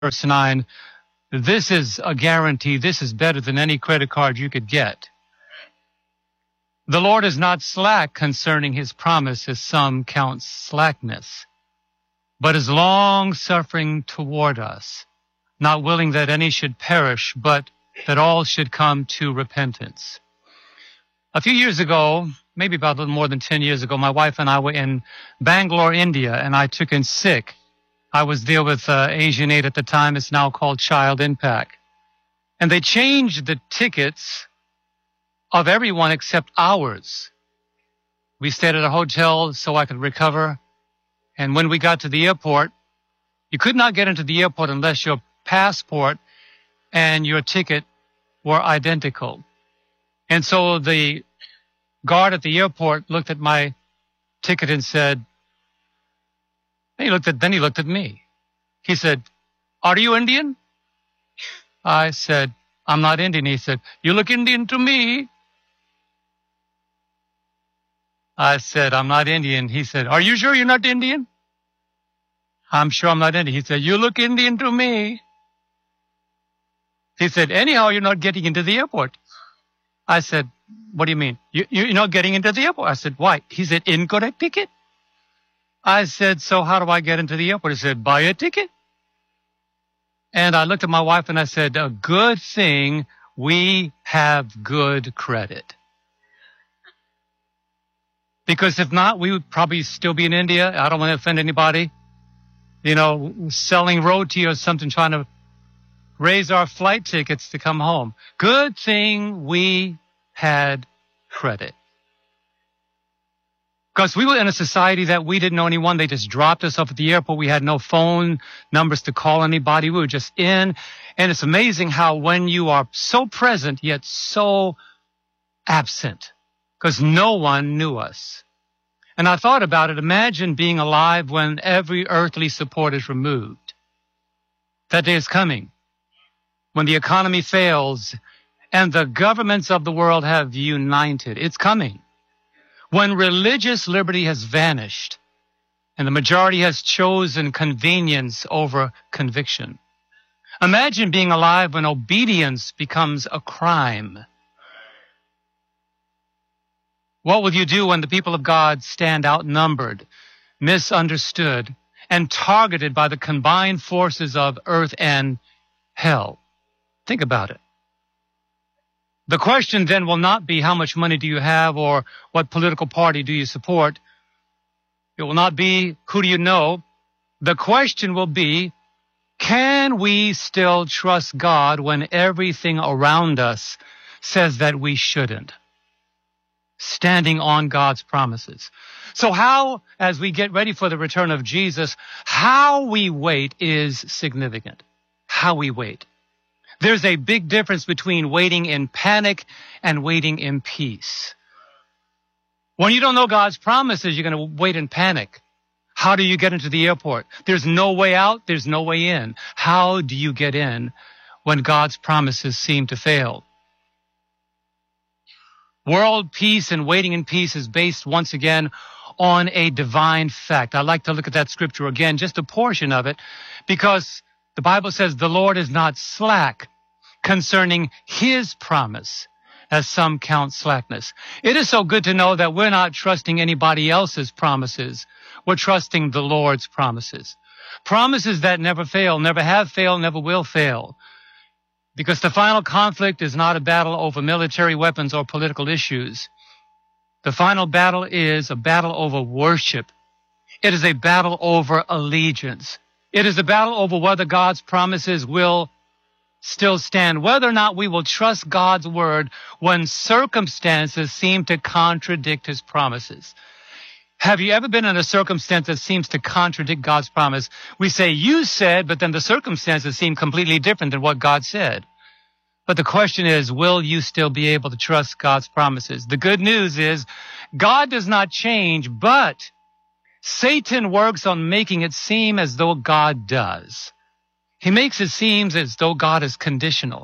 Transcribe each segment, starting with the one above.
verse 9, this is a guarantee. This is better than any credit card you could get. The Lord is not slack concerning his promise, as some count slackness, but is long-suffering toward us, not willing that any should perish, but that all should come to repentance. A few years ago, maybe about a little more than 10 years ago, my wife and I were in Bangalore, India, and I took in sick. I was there with Asian Aid at the time. It's now called Child Impact. And they changed the tickets of everyone except ours. We stayed at a hotel so I could recover. And when we got to the airport, you could not get into the airport unless your passport and your ticket were identical. And so the guard at the airport looked at my ticket and said, then he looked at me. He said, "Are you Indian?" I said, "I'm not Indian." He said, "You look Indian to me." I said, "I'm not Indian." He said, "Are you sure you're not Indian?" "I'm sure I'm not Indian." He said, "You look Indian to me." He said, "Anyhow, you're not getting into the airport." I said, "What do you mean? You're not getting into the airport?" I said, "Why?" He said, "Incorrect ticket." I said, "So how do I get into the airport?" He said, "Buy a ticket." And I looked at my wife and I said, "A good thing we have good credit. Because if not, we would probably still be in India." I don't want to offend anybody. Selling roti or something, trying to raise our flight tickets to come home. Good thing we had credit. Because we were in a society that we didn't know anyone. They just dropped us off at the airport. We had no phone numbers to call anybody. We were just in. And it's amazing how when you are so present yet so absent, because no one knew us. And I thought about it. Imagine being alive when every earthly support is removed. That day is coming when the economy fails and the governments of the world have united. It's coming. When religious liberty has vanished and the majority has chosen convenience over conviction. Imagine being alive when obedience becomes a crime. What will you do when the people of God stand outnumbered, misunderstood, and targeted by the combined forces of earth and hell? Think about it. The question then will not be how much money do you have or what political party do you support. It will not be who do you know. The question will be, can we still trust God when everything around us says that we shouldn't? Standing on God's promises. So how, as we get ready for the return of Jesus, how we wait is significant. How we wait. There's a big difference between waiting in panic and waiting in peace. When you don't know God's promises, you're going to wait in panic. How do you get into the airport? There's no way out. There's no way in. How do you get in when God's promises seem to fail? World peace and waiting in peace is based once again on a divine fact. I like to look at that scripture again, just a portion of it, because the Bible says the Lord is not slack concerning his promise, as some count slackness. It is so good to know that we're not trusting anybody else's promises. We're trusting the Lord's promises. Promises that never fail, never have failed, never will fail. Because the final conflict is not a battle over military weapons or political issues. The final battle is a battle over worship. It is a battle over allegiance. It is a battle over whether God's promises will still stand, whether or not we will trust God's word when circumstances seem to contradict his promises. Have you ever been in a circumstance that seems to contradict God's promise? We say, you said, but then the circumstances seem completely different than what God said. But the question is, will you still be able to trust God's promises? The good news is, God does not change, but Satan works on making it seem as though God does. He makes it seem as though God is conditional.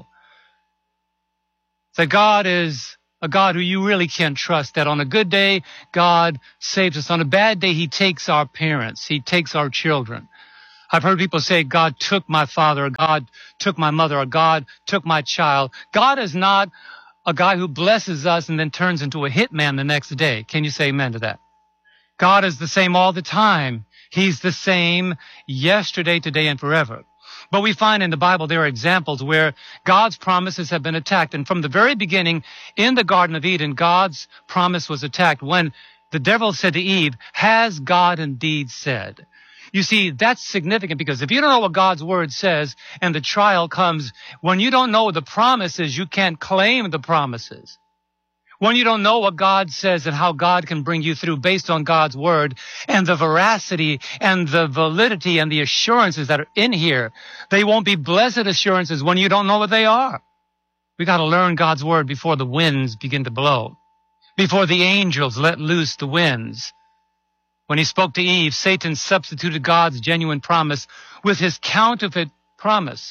That God is a God who you really can't trust, that on a good day, God saves us. On a bad day, he takes our parents. He takes our children. I've heard people say, God took my father, or God took my mother, or God took my child. God is not a guy who blesses us and then turns into a hitman the next day. Can you say amen to that? God is the same all the time. He's the same yesterday, today, and forever. But we find in the Bible there are examples where God's promises have been attacked. And from the very beginning in the Garden of Eden, God's promise was attacked when the devil said to Eve, has God indeed said? You see, that's significant because if you don't know what God's word says and the trial comes, when you don't know the promises, you can't claim the promises. When you don't know what God says and how God can bring you through based on God's word and the veracity and the validity and the assurances that are in here, they won't be blessed assurances when you don't know what they are. We got to learn God's word before the winds begin to blow, before the angels let loose the winds. When he spoke to Eve, Satan substituted God's genuine promise with his counterfeit promise.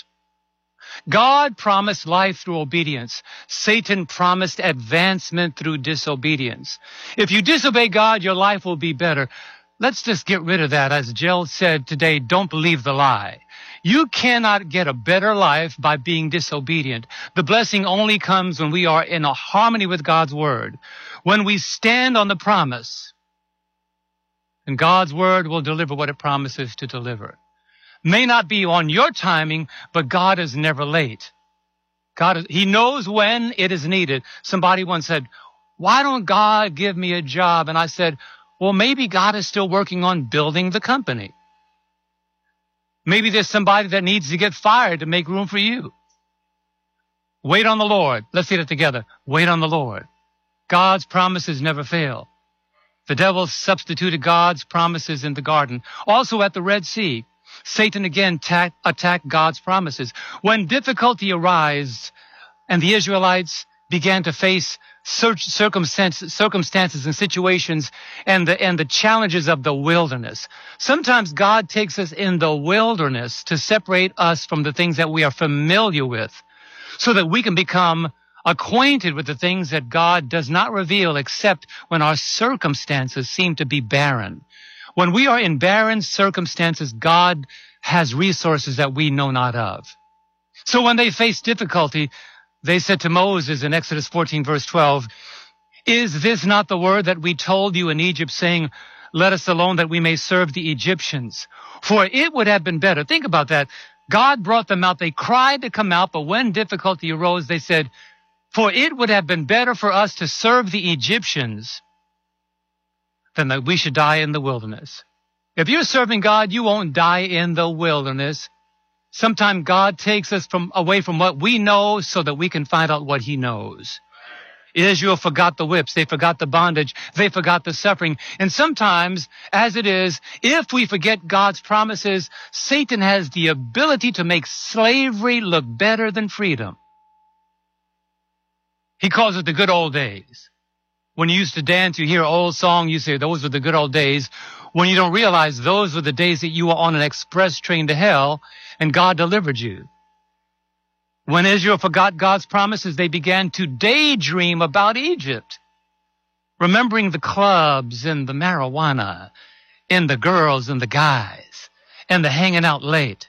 God promised life through obedience. Satan promised advancement through disobedience. If you disobey God, your life will be better. Let's just get rid of that. As Jill said today, don't believe the lie. You cannot get a better life by being disobedient. The blessing only comes when we are in a harmony with God's word. When we stand on the promise, and God's word will deliver what it promises to deliver. May not be on your timing, but God is never late. He knows when it is needed. Somebody once said, why don't God give me a job? And I said, well, maybe God is still working on building the company. Maybe there's somebody that needs to get fired to make room for you. Wait on the Lord. Let's say that together. Wait on the Lord. God's promises never fail. The devil substituted God's promises in the garden. Also at the Red Sea, Satan again attacked God's promises. When difficulty arose and the Israelites began to face circumstances and situations and the challenges of the wilderness. Sometimes God takes us in the wilderness to separate us from the things that we are familiar with so that we can become acquainted with the things that God does not reveal except when our circumstances seem to be barren. When we are in barren circumstances, God has resources that we know not of. So when they faced difficulty, they said to Moses in Exodus 14, verse 12, is this not the word that we told you in Egypt, saying, let us alone that we may serve the Egyptians? For it would have been better. Think about that. God brought them out. They cried to come out, but when difficulty arose, they said, for it would have been better for us to serve the Egyptians than that we should die in the wilderness. If you're serving God, you won't die in the wilderness. Sometimes God takes us away from what we know so that we can find out what he knows. Israel forgot the whips. They forgot the bondage. They forgot the suffering. And sometimes, as it is, if we forget God's promises, Satan has the ability to make slavery look better than freedom. He calls it the good old days. When you used to dance, you hear an old song, you say, those were the good old days. When you don't realize those were the days that you were on an express train to hell and God delivered you. When Israel forgot God's promises, they began to daydream about Egypt, remembering the clubs and the marijuana and the girls and the guys and the hanging out late.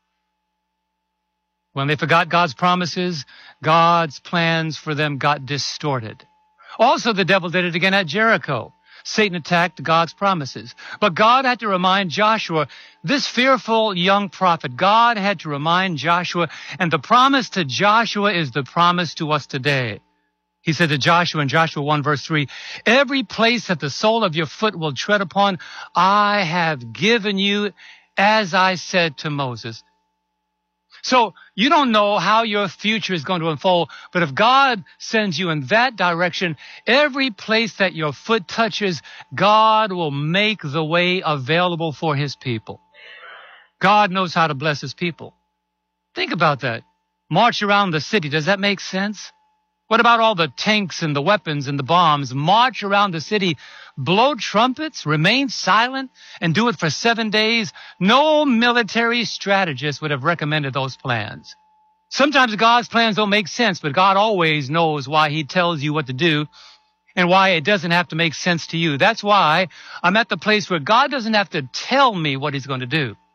When they forgot God's promises, God's plans for them got distorted. Also, the devil did it again at Jericho. Satan attacked God's promises. But God had to remind Joshua, this fearful young prophet, God had to remind Joshua, and the promise to Joshua is the promise to us today. He said to Joshua in Joshua 1 verse 3, every place that the sole of your foot will tread upon, I have given you as I said to Moses. So you don't know how your future is going to unfold, but if God sends you in that direction, every place that your foot touches, God will make the way available for his people. God knows how to bless his people. Think about that. March around the city. Does that make sense? What about all the tanks and the weapons and the bombs? March around the city, blow trumpets, remain silent, and do it for 7 days? No military strategist would have recommended those plans. Sometimes God's plans don't make sense, but God always knows why he tells you what to do and why it doesn't have to make sense to you. That's why I'm at the place where God doesn't have to tell me what he's going to do.